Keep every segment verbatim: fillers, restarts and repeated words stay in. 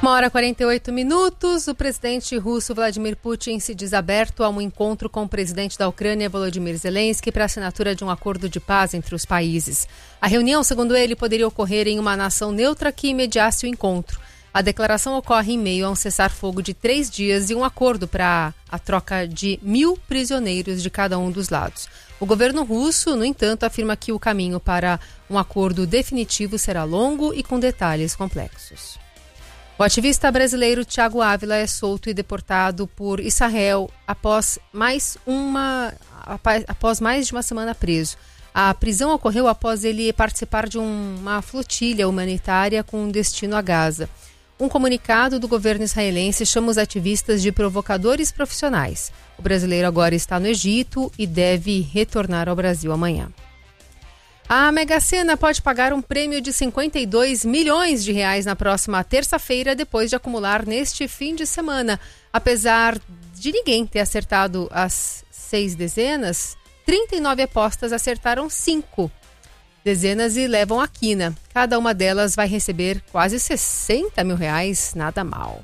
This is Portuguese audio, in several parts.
Uma hora e quarenta e oito minutos, o presidente russo Vladimir Putin se diz aberto a um encontro com o presidente da Ucrânia, Volodymyr Zelensky, para a assinatura de um acordo de paz entre os países. A reunião, segundo ele, poderia ocorrer em uma nação neutra que mediasse o encontro. A declaração ocorre em meio a um cessar-fogo de três dias e um acordo para a troca de mil prisioneiros de cada um dos lados. O governo russo, no entanto, afirma que o caminho para um acordo definitivo será longo e com detalhes complexos. O ativista brasileiro Thiago Ávila é solto e deportado por Israel após mais, uma, após mais de uma semana preso. A prisão ocorreu após ele participar de um, uma flotilha humanitária com destino a Gaza. Um comunicado do governo israelense chama os ativistas de provocadores profissionais. O brasileiro agora está no Egito e deve retornar ao Brasil amanhã. A Mega Sena pode pagar um prêmio de cinquenta e dois milhões de reais na próxima terça-feira, depois de acumular neste fim de semana. Apesar de ninguém ter acertado as seis dezenas, trinta e nove apostas acertaram cinco dezenas e levam a quina. Cada uma delas vai receber quase sessenta mil reais, nada mal.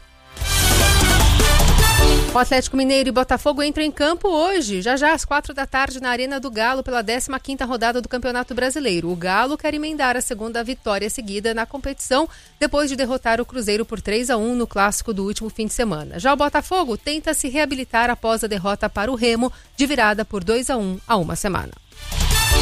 O Atlético Mineiro e Botafogo entram em campo hoje, já já às quatro da tarde, na Arena do Galo, pela décima quinta rodada do Campeonato Brasileiro. O Galo quer emendar a segunda vitória seguida na competição, depois de derrotar o Cruzeiro por três a um no clássico do último fim de semana. Já o Botafogo tenta se reabilitar após a derrota para o Remo, de virada por dois a um há uma semana.